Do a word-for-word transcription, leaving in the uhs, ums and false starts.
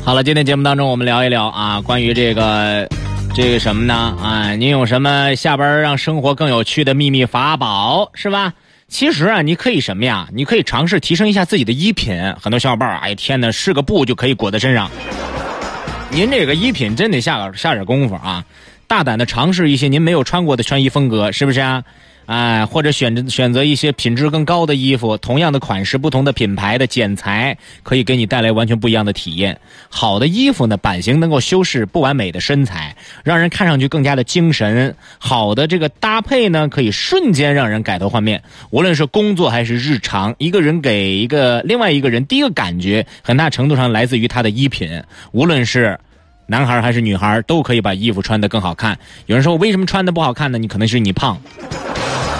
好了，今天节目当中我们聊一聊啊，关于这个这个什么呢啊，您有什么下班让生活更有趣的秘密法宝是吧？其实啊，你可以什么呀？你可以尝试提升一下自己的衣品。很多小伙伴，哎天哪，是个布就可以裹在身上。您这个衣品真得下下点功夫啊！大胆的尝试一些您没有穿过的穿衣风格，是不是啊？哎，或者选择选择一些品质更高的衣服，同样的款式，不同的品牌的剪裁，可以给你带来完全不一样的体验。好的衣服呢，版型能够修饰不完美的身材，让人看上去更加的精神。好的这个搭配呢，可以瞬间让人改头换面。无论是工作还是日常，一个人给一个另外一个人第一个感觉，很大程度上来自于他的衣品。无论是男孩还是女孩，都可以把衣服穿得更好看。有人说我为什么穿得不好看呢？你可能是你胖。